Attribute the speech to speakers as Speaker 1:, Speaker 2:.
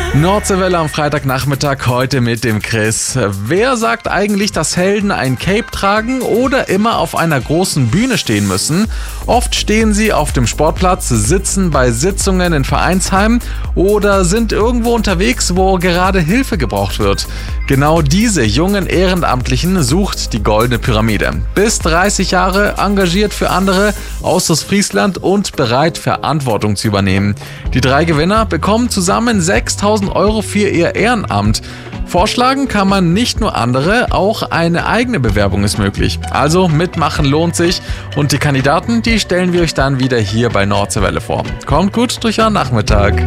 Speaker 1: Nordseewelle am Freitagnachmittag, heute mit dem Chris. Wer sagt eigentlich, dass Helden ein Cape tragen oder immer auf einer großen Bühne stehen müssen? Oft stehen sie auf dem Sportplatz, sitzen bei Sitzungen in Vereinsheimen oder sind irgendwo unterwegs, wo gerade Hilfe gebraucht wird. Genau diese jungen Ehrenamtlichen sucht die Goldene Pyramide. Bis 30 Jahre, engagiert für andere, aus Ostfriesland und bereit, Verantwortung zu übernehmen. Die 3 Gewinner bekommen zusammen 6.000 € für ihr Ehrenamt. Vorschlagen kann man nicht nur andere, auch eine eigene Bewerbung ist möglich. Also mitmachen lohnt sich und die Kandidaten, die stellen wir euch dann wieder hier bei Nordseewelle vor. Kommt gut durch euren Nachmittag.